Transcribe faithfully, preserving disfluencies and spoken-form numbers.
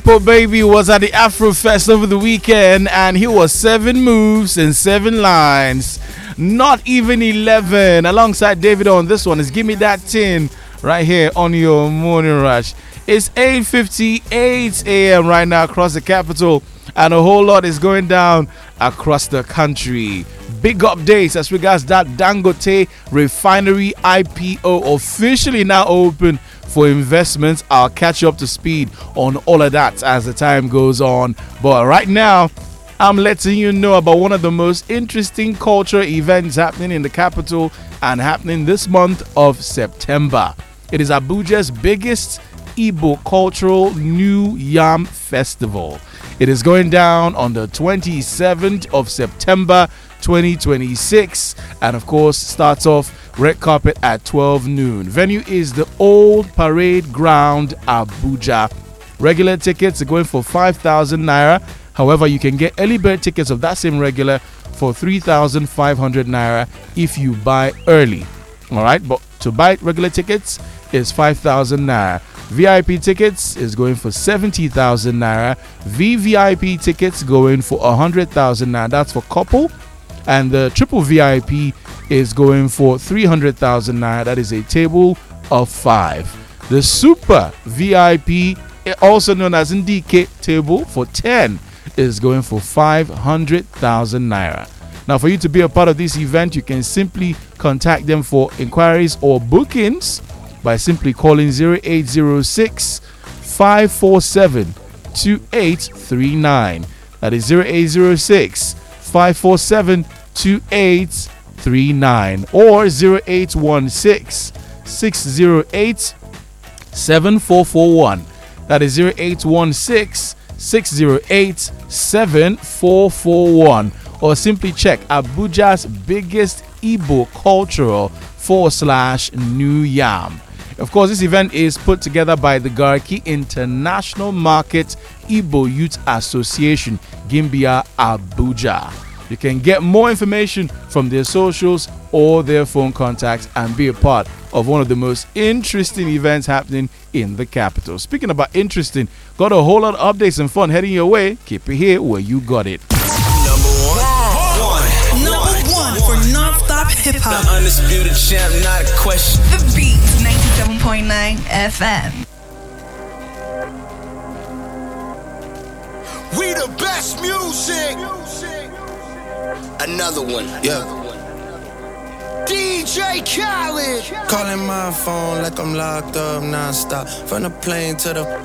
Nepo Baby was at the Afro Fest over the weekend and he was seven moves and seven lines. Not even eleven. Alongside David on this one is Give Me That Tin right here on your Morning Rush. It's eight fifty-eight a.m. right now across the capital, and a whole lot is going down across the country. Big updates as regards that Dangote refinery I P O officially now open for investments. I'll catch you up to speed on all of that as the time goes on. But right now, I'm letting you know about one of the most interesting cultural events happening in the capital and happening this month of September. It is Abuja's biggest Igbo Cultural New Yam Festival. It is going down on the twenty-seventh of September twenty twenty-six, and of course starts off red carpet at twelve noon. Venue is the Old Parade Ground, Abuja. Regular tickets are going for five thousand naira. However, you can get early bird tickets of that same regular for three thousand five hundred naira if you buy early. All right, but to buy regular tickets is five thousand naira. V I P tickets is going for seventy thousand naira. V V I P tickets going for one hundred thousand naira. That's for couple. And the triple V I P is going for three hundred thousand naira. That is a table of five. The super V I P, also known as N D K table for ten, is going for five hundred thousand naira. Now, for you to be a part of this event, you can simply contact them for inquiries or bookings by simply calling zero eight zero six, five four seven, two eight three nine. That is zero eight zero six, five four seven, two eight three nine or zero eight one six, six zero eight, seven four four one. That is zero eight one six, six zero eight, seven four four one, or simply check Abuja's biggest Igbo cultural forward slash New Yam. Of course, this event is put together by the Garki International Market Igbo Youth Association, Gimbia, Abuja. You can get more information from their socials or their phone contacts and be a part of one of the most interesting events happening in the capital. Speaking about interesting, got a whole lot of updates and fun heading your way. Keep it here where you got it. Number one. Number one for non-stop hip-hop. The undisputed champ, not a question. The Beat, ninety-seven point nine F M. We the best music. Another one. Yeah. D J Khaled. Calling my phone like I'm locked up non-stop. From the plane to the